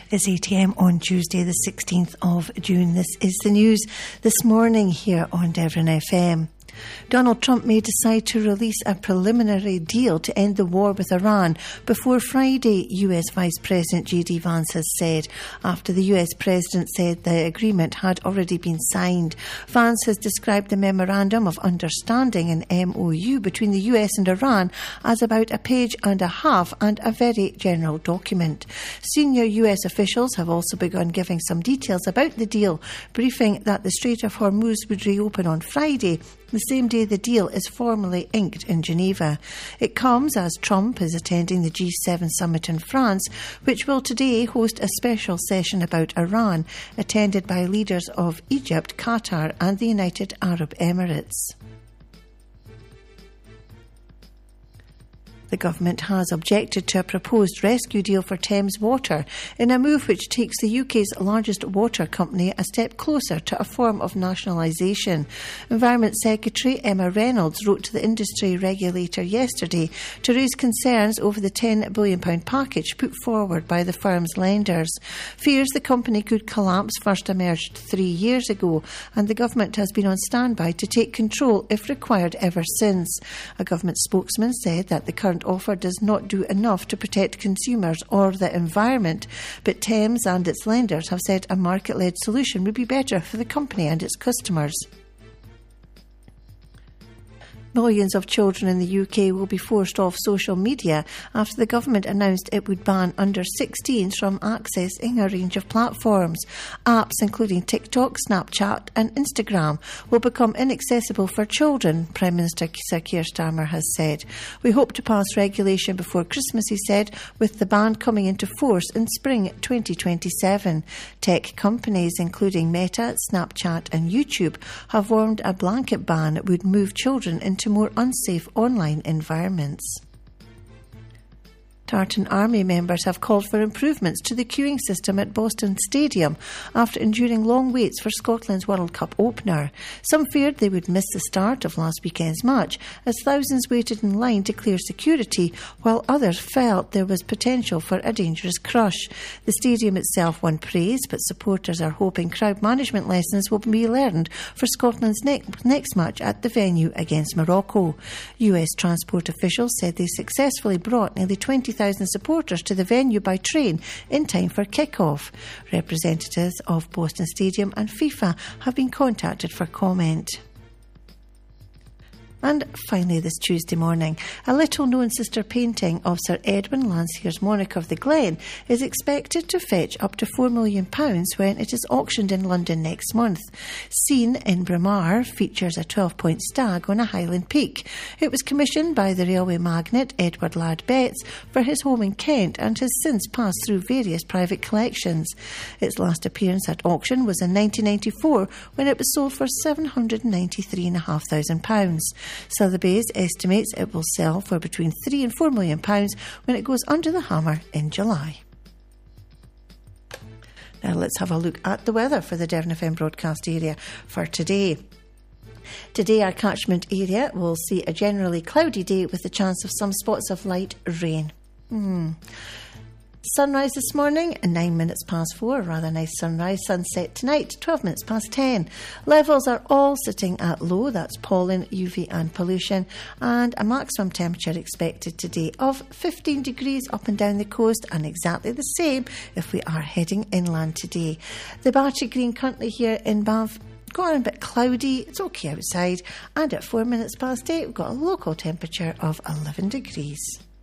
It's 8 a.m. on Tuesday, the 16th of June. This is the news this morning here on Devon FM. Donald Trump may decide to release a preliminary deal to end the war with Iran before Friday, US Vice President J.D. Vance has said, after the US President said the agreement had already been signed. Vance has described the Memorandum of Understanding, an MOU, between the US and Iran as about a page and a half and a very general document. Senior US officials have also begun giving some details about the deal, briefing that the Strait of Hormuz would reopen on Friday, the same day the deal is formally inked in Geneva. It comes as Trump is attending the G7 summit in France, which will today host a special session about Iran, attended by leaders of Egypt, Qatar and the United Arab Emirates. The government has objected to a proposed rescue deal for Thames Water in a move which takes the UK's largest water company a step closer to a form of nationalisation. Environment Secretary Emma Reynolds wrote to the industry regulator yesterday to raise concerns over the £10 billion package put forward by the firm's lenders. Fears the company could collapse first emerged 3 years ago, and the government has been on standby to take control if required ever since. A government spokesman said that the current offer does not do enough to protect consumers or the environment, but Thames and its lenders have said a market-led solution would be better for the company and its customers. Millions of children in the UK will be forced off social media after the government announced it would ban under-16s from accessing a range of platforms. Apps including TikTok, Snapchat and Instagram will become inaccessible for children, Prime Minister Sir Keir Starmer has said. We hope to pass regulation before Christmas, he said, with the ban coming into force in spring 2027. Tech companies including Meta, Snapchat and YouTube have warned a blanket ban would move children into more unsafe online environments. Tartan Army members have called for improvements to the queuing system at Boston Stadium after enduring long waits for Scotland's World Cup opener. Some feared they would miss the start of last weekend's match as thousands waited in line to clear security, while others felt there was potential for a dangerous crush. The stadium itself won praise, but supporters are hoping crowd management lessons will be learned for Scotland's next match at the venue against Morocco. US transport officials said they successfully brought nearly 20,000 supporters to the venue by train in time for kick-off. Representatives of Boston Stadium and FIFA have been contacted for comment. And finally this Tuesday morning, a little-known sister painting of Sir Edwin Landseer's Monarch of the Glen is expected to fetch up to £4 million when it is auctioned in London next month. Seen in Braemar features a 12-point stag on a Highland peak. It was commissioned by the railway magnate Edward Ladd Betts for his home in Kent and has since passed through various private collections. Its last appearance at auction was in 1994 when it was sold for £793,500. Sotheby's estimates it will sell for between £3 and £4 million when it goes under the hammer in July. Now let's have a look at the weather for the Devon FM broadcast area for today. Today our catchment area will see a generally cloudy day with the chance of some spots of light rain. Sunrise this morning, 9 minutes past 4, a rather nice sunrise. Sunset tonight, 12 minutes past 10. Levels are all sitting at low, that's pollen, UV and pollution, and a maximum temperature expected today of 15 degrees up and down the coast, and exactly the same if we are heading inland today. The Battery Green currently here in Bath, got a bit cloudy, it's okay outside, and at 4 minutes past 8 we've got a local temperature of 11 degrees.